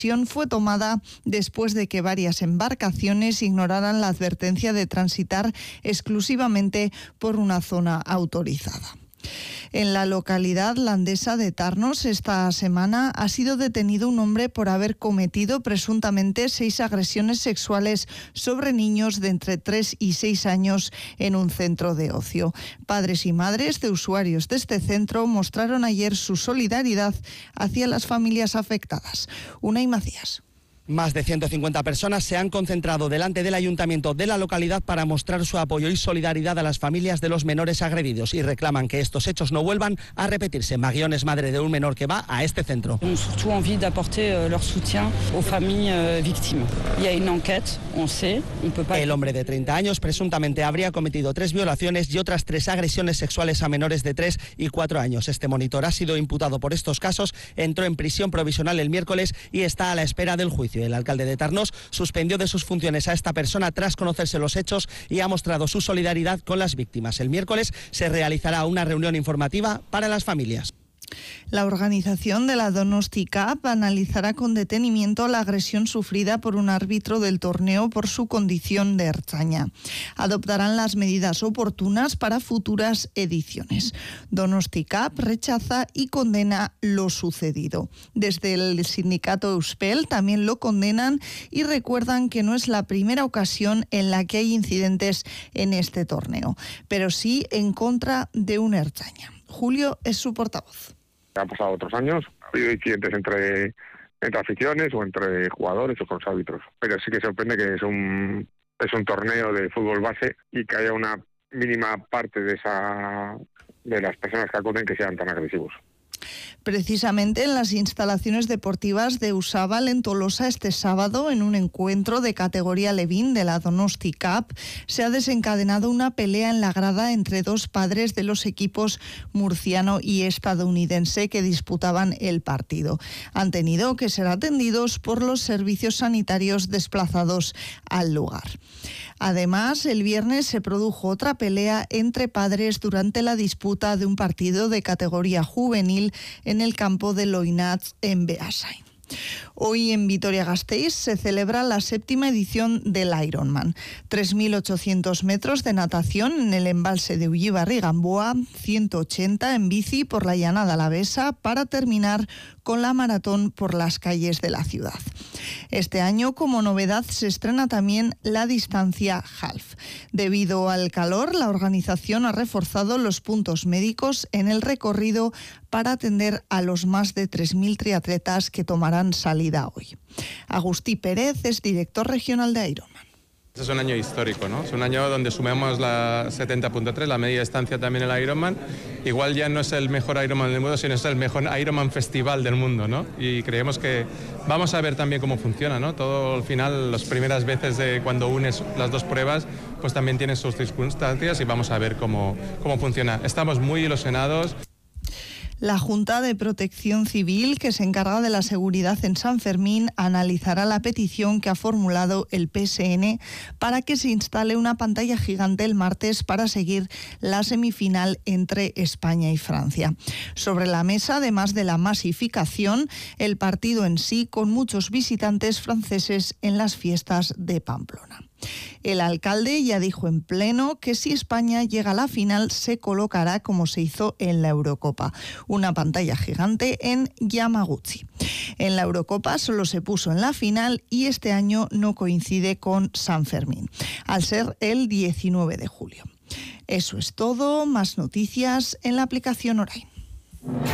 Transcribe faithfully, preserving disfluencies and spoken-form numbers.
fue tomada después de que varias embarcaciones ignoraran la advertencia de transitar exclusivamente por una zona autorizada. En la localidad landesa de Tarnos, esta semana ha sido detenido un hombre por haber cometido presuntamente seis agresiones sexuales sobre niños de entre tres y seis años en un centro de ocio. Padres y madres de usuarios de este centro mostraron ayer su solidaridad hacia las familias afectadas. Unai Macías. Más de ciento cincuenta personas se han concentrado delante del ayuntamiento de la localidad para mostrar su apoyo y solidaridad a las familias de los menores agredidos y reclaman que estos hechos no vuelvan a repetirse. Maguión es madre de un menor que va a este centro. Surtout envie d'apporter leur soutien aux familles victimes. Il y a une enquête, on sait, on peut pas... El hombre de treinta años presuntamente habría cometido tres violaciones y otras tres agresiones sexuales a menores de tres y cuatro años. Este monitor ha sido imputado por estos casos, entró en prisión provisional el miércoles y está a la espera del juicio. El alcalde de Tarnos suspendió de sus funciones a esta persona tras conocerse los hechos y ha mostrado su solidaridad con las víctimas. El miércoles se realizará una reunión informativa para las familias. La organización de la Donosti Cup analizará con detenimiento la agresión sufrida por un árbitro del torneo por su condición de ertzaina. Adoptarán las medidas oportunas para futuras ediciones. Donosti Cup rechaza y condena lo sucedido. Desde el sindicato Euspel también lo condenan y recuerdan que no es la primera ocasión en la que hay incidentes en este torneo, pero sí en contra de un ertzaina. Julio es su portavoz. Han pasado otros años, ha habido incidentes entre, entre aficiones o entre jugadores o con los árbitros, pero sí que sorprende que es un, es un torneo de fútbol base y que haya una mínima parte de esa de las personas que acuden que sean tan agresivos. Precisamente en las instalaciones deportivas de Usábal, en Tolosa, este sábado, en un encuentro de categoría Levín de la Donosti Cup, se ha desencadenado una pelea en la grada entre dos padres de los equipos murciano y estadounidense que disputaban el partido. Han tenido que ser atendidos por los servicios sanitarios desplazados al lugar. Además, el viernes se produjo otra pelea entre padres durante la disputa de un partido de categoría juvenil en el campo de Loinats en Beasain. Hoy en Vitoria-Gasteiz se celebra la séptima edición del Ironman. tres mil ochocientos metros de natación en el embalse de Ullibarri-Gamboa, ciento ochenta en bici por la llanada alavesa para terminar con la maratón por las calles de la ciudad. Este año, como novedad, se estrena también la distancia half. Debido al calor, la organización ha reforzado los puntos médicos en el recorrido para atender a los más de tres mil triatletas que tomarán salida hoy. Agustí Pérez es director regional de Ironman. Es un año histórico, ¿no? Es un año donde sumamos la setenta punto tres, la media distancia también el Ironman. Igual ya no es el mejor Ironman del mundo, sino es el mejor Ironman festival del mundo, ¿no? Y creemos que vamos a ver también cómo funciona, ¿no? Todo al final, las primeras veces de cuando unes las dos pruebas, pues también tiene sus circunstancias y vamos a ver cómo, cómo funciona. Estamos muy ilusionados. La Junta de Protección Civil, que se encarga de la seguridad en San Fermín, analizará la petición que ha formulado el P S N para que se instale una pantalla gigante el martes para seguir la semifinal entre España y Francia. Sobre la mesa, además de la masificación, el partido en sí, con muchos visitantes franceses en las fiestas de Pamplona. El alcalde ya dijo en pleno que si España llega a la final se colocará como se hizo en la Eurocopa, una pantalla gigante en Yamaguchi. En la Eurocopa solo se puso en la final y este año no coincide con San Fermín, al ser el diecinueve de julio. Eso es todo, más noticias en la aplicación Orain.